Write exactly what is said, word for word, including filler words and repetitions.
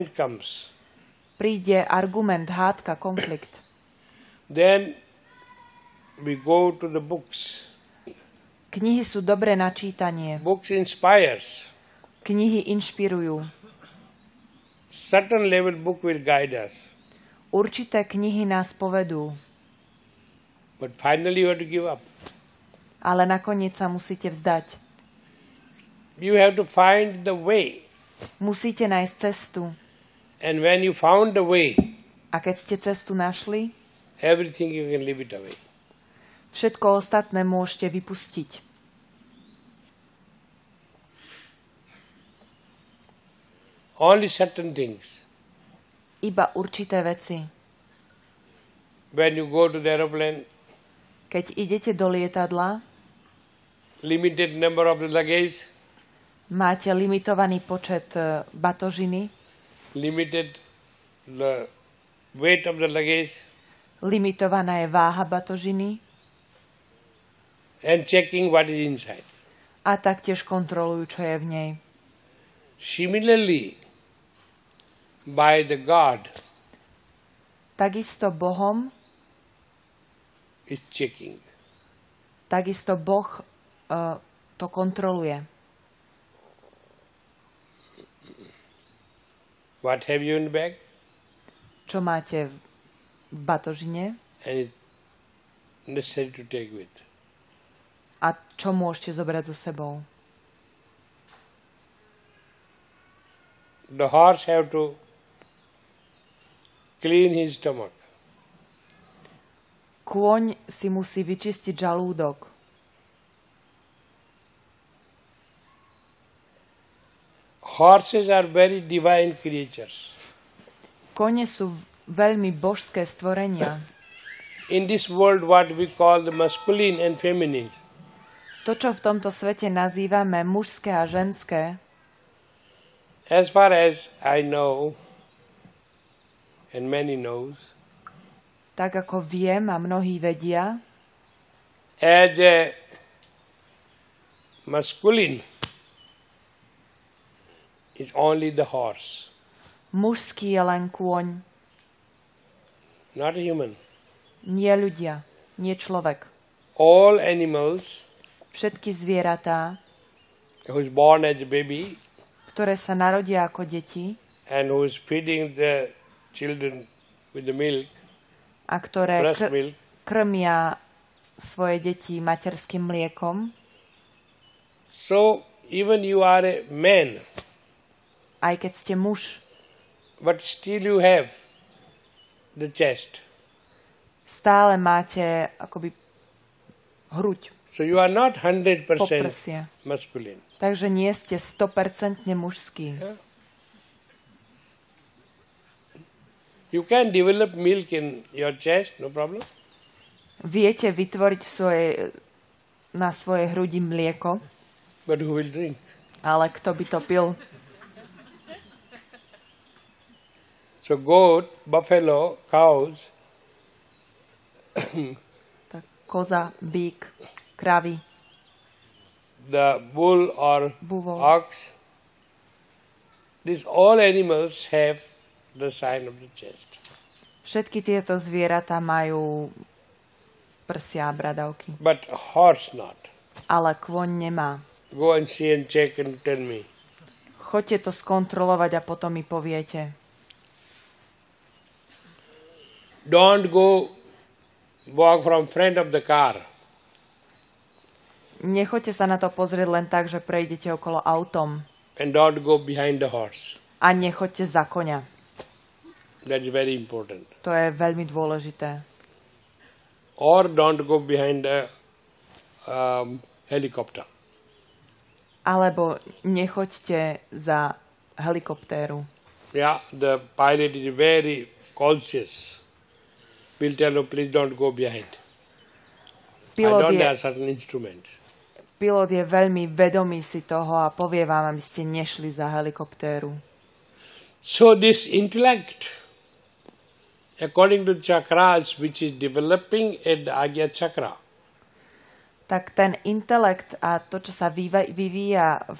comes. Príde argument, hádka, konflikt. Then we go to the books. Knihy sú dobré na čítanie. Books inspires. Knihy inšpirujú. Certain level book will guide us. Určité knihy nás povedú. But finally you have to give up. Ale nakoniec sa musíte vzdať. You have to find the way. Musíte nájsť cestu. And when you found the way, a keď ste cestu našli, everything you can leave it away. Všetko ostatné môžete vypustiť. Only certain things. Iba určité veci. When you go to the aeroplane, keď idete do lietadla, limited number of the luggage, máte limitovaný počet batožiny, limited the weight of the luggage, limitovaná je váha batožiny, and checking what is inside. A taktiež kontrolujú, čo je v nej. Similarly, by the God, takisto Bohom is checking. Takisto Boh uh, to kontroluje. What have you in the bag? Čo máte v batožine? And it's necessary to take with. A čo môžete zobrať so sebou? The horse have to clean his stomach. Kôň si musí vyčistiť žalúdok. Horses are very divine creatures. Kone sú veľmi božské stvorenia. In this world what we call the masculine and feminine. To, čo v tomto svete nazývame mužské a ženské, as far as I know, and many knows, tak ako viem a mnohí vedia, as a masculine is only the horse. Mužský je len kôň. Not a human. Nie ľudia, nie človek. All animals, všetky zvieratá, who is born as a baby, ktoré sa narodia ako deti, and who is feeding the children with the milk, a ktoré breast kr- milk, krmia svoje deti materským mliekom. So even you are a man, aj keď ste muž, but still you have the chest. Stále máte akoby hruď. So you are not one hundred percent poprsie. Masculine. Takže nie ste sto percent mužský. Yeah. You can develop milk in your chest, no problem. Viete vytvoriť svoje, na svojej hrudi mlieko. But who will drink? Ale kto by to pil? So goat, buffalo, cows, tak koza, bík, kravy, the bull or buvol, ox, these all animals have the sign of the chest. Všetky tieto zvieratá majú prsia a bradavky. But horse not. Ale kôň nemá. Go and see and check and tell me. Choďte to skontrolovať a potom mi poviete. Don't go walk from front of the car. Nechoďte sa na to pozrieť len tak, že prejdete okolo autom. And don't go behind the horse. A nechoďte za koňa. That is very important. To je veľmi dôležité. Or don't go behind the um, helicopter. Alebo nechoďte za helikoptéru. Yeah, the pilot is very conscious. Will tell you, please don't go behind. Pilot I don't je, have certain instruments. Pilot je veľmi vedomý si toho a povie vám, aby ste nešli za helikoptéru. So this intellect, according to chakras, which is developing at the Agya chakra, tak ten intelekt a to, čo sa vyvíja v